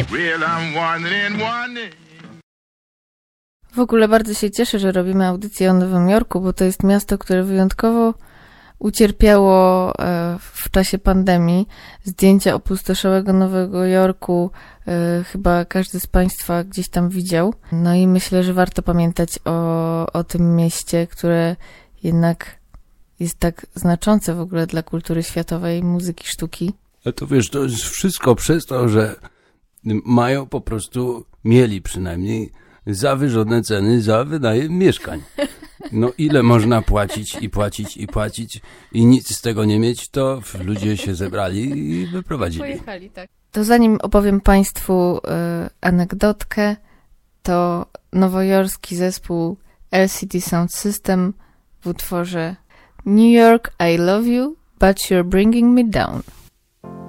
W ogóle bardzo się cieszę, że robimy audycję o Nowym Jorku, bo to jest miasto, które wyjątkowo ucierpiało w czasie pandemii. Zdjęcia opustoszałego Nowego Jorku chyba każdy z Państwa gdzieś tam widział. No i myślę, że warto pamiętać o tym mieście, które jednak jest tak znaczące w ogóle dla kultury światowej, muzyki, sztuki. A to wiesz, to jest wszystko przez to, że mieli przynajmniej zawyżone ceny za wynajem mieszkań. No ile można płacić i nic z tego nie mieć, to ludzie się zebrali i wyprowadzili. Pojechali, tak. To zanim opowiem Państwu anegdotkę, to nowojorski zespół LCD Sound System w utworze New York, I love you, but you're bringing me down.